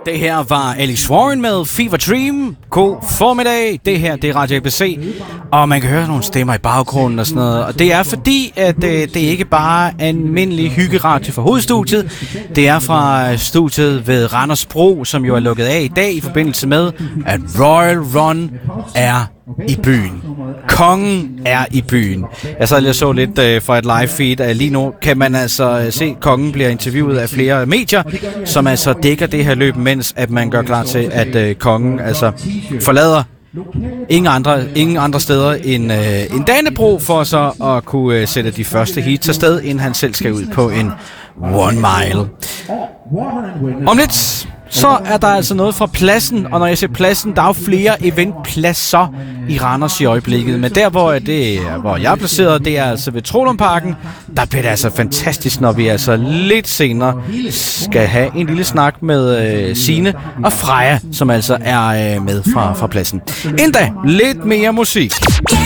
Det her var Alex Warren med Fever Dream. God formiddag. Det her, det er Radio ABC. Og man kan høre nogle stemmer i baggrunden og sådan noget. Og det er fordi, at det ikke bare er almindelig hyggeradio fra hovedstudiet. Det er fra studiet ved Randers Bro, som jo er lukket af i dag i forbindelse med, at Royal Run er i byen. Kongen er i byen. Jeg sad lige og så lidt fra et live feed. Lige nu kan man altså se, at kongen bliver interviewet af flere medier, som altså dækker det her løb, mens at man gør klar til, at kongen altså forlader ingen andre steder end Danebro for så at kunne sætte de første heats afsted, inden han selv skal ud på en 1 mile. Om lidt så er der altså noget fra pladsen, og når jeg siger pladsen, der er jo flere eventpladser i Randers i øjeblikket, men der hvor jeg er placeret, det er altså ved Trolumparken. Der bliver det altså fantastisk, når vi altså lidt senere skal have en lille snak med Signe og Freja, som altså er med fra pladsen. Endda lidt mere musik.